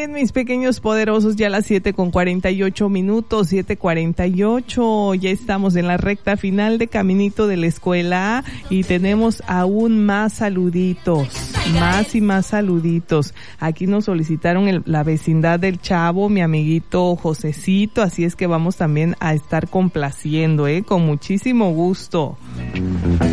bien, mis pequeños poderosos, ya las 7:48, 7:48, ya estamos en la recta final de Caminito de la Escuela y tenemos aún más saluditos, más y más saluditos. Aquí nos solicitaron la vecindad del Chavo, mi amiguito Josecito, así es que vamos también a estar complaciendo, con muchísimo gusto.